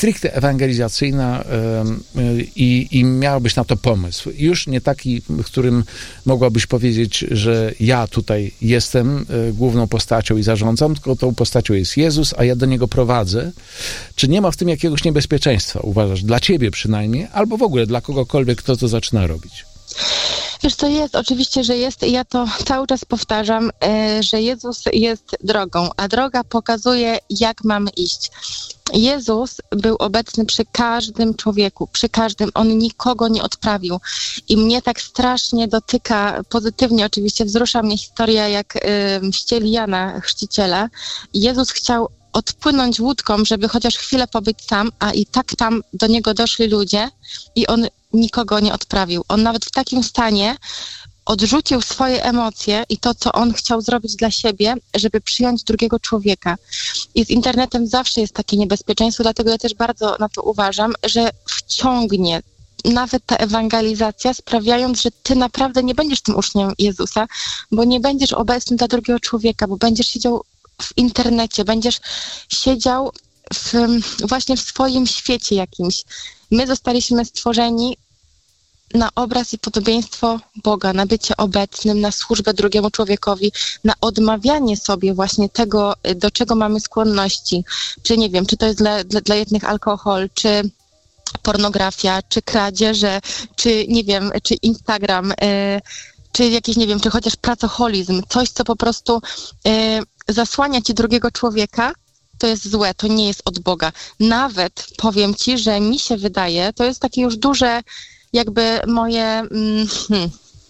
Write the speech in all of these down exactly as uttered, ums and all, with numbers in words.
stricte ewangelizacyjna i, i miałabyś na to pomysł. Już nie taki, w którym mogłabyś powiedzieć, że ja tutaj jestem główną postacią i zarządzam, tylko tą postacią jest Jezus, a ja do Niego prowadzę. Czy nie ma w tym jakiegoś niebezpieczeństwa, uważasz, dla ciebie przynajmniej, albo w ogóle dla kogokolwiek, kto to zaczyna robić? Wiesz, to jest, oczywiście, że jest, ja to cały czas powtarzam, że Jezus jest drogą, a droga pokazuje, jak mamy iść. Jezus był obecny przy każdym człowieku, przy każdym, on nikogo nie odprawił i mnie tak strasznie dotyka, pozytywnie oczywiście wzrusza mnie historia, jak y, ścieli Jana Chrzciciela. Jezus chciał odpłynąć łódką, żeby chociaż chwilę pobyć sam, a i tak tam do niego doszli ludzie i on nikogo nie odprawił. On nawet w takim stanie odrzucił swoje emocje i to, co on chciał zrobić dla siebie, żeby przyjąć drugiego człowieka. I z internetem zawsze jest takie niebezpieczeństwo, dlatego ja też bardzo na to uważam, że wciągnie nawet ta ewangelizacja, sprawiając, że ty naprawdę nie będziesz tym uczniem Jezusa, bo nie będziesz obecny dla drugiego człowieka, bo będziesz siedział w internecie, będziesz siedział w, właśnie w swoim świecie jakimś. My zostaliśmy stworzeni na obraz i podobieństwo Boga, na bycie obecnym, na służbę drugiemu człowiekowi, na odmawianie sobie właśnie tego, do czego mamy skłonności. Czy nie wiem, czy to jest dla, dla, dla jednych alkohol, czy pornografia, czy kradzieże, czy nie wiem, czy Instagram, y, czy jakieś, nie wiem, czy chociaż pracoholizm, coś, co po prostu y, zasłania ci drugiego człowieka, to jest złe, to nie jest od Boga. Nawet powiem ci, że mi się wydaje, to jest takie już duże jakby moje mm, hmm,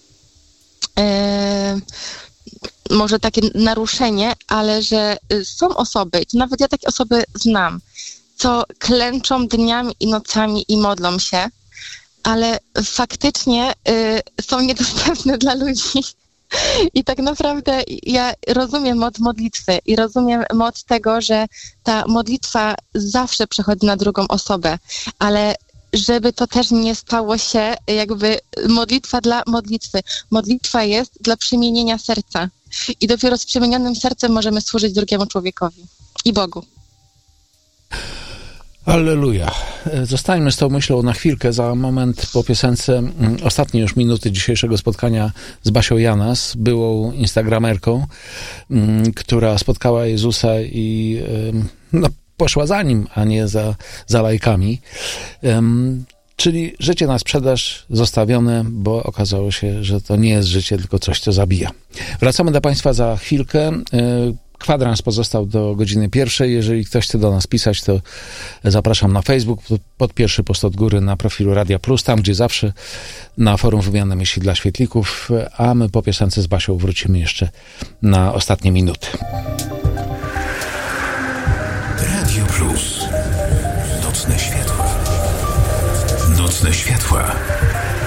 e, może takie naruszenie, ale że są osoby, to nawet ja takie osoby znam, co klęczą dniami i nocami i modlą się, ale faktycznie y, są niedostępne dla ludzi. I tak naprawdę ja rozumiem moc modlitwy i rozumiem moc tego, że ta modlitwa zawsze przechodzi na drugą osobę, ale żeby to też nie stało się jakby modlitwa dla modlitwy. Modlitwa jest dla przemienienia serca. I dopiero z przemienionym sercem możemy służyć drugiemu człowiekowi i Bogu. Alleluja. Zostańmy z tą myślą na chwilkę. Za moment po piosence ostatnie już minuty dzisiejszego spotkania z Basią Janas, byłą instagramerką, która spotkała Jezusa i no, poszła za Nim, a nie za, za lajkami. Um, czyli życie na sprzedaż zostawione, bo okazało się, że to nie jest życie, tylko coś, co zabija. Wracamy do Państwa za chwilkę. Kwadrans pozostał do godziny pierwszej. Jeżeli ktoś chce do nas pisać, to zapraszam na Facebook, pod pierwszy post od góry na profilu Radia Plus, tam gdzie zawsze na forum Wymiany Myśli dla Świetlików, a my po piosence z Basią wrócimy jeszcze na ostatnie minuty. Radio Plus. Nocne światła. Nocne światła.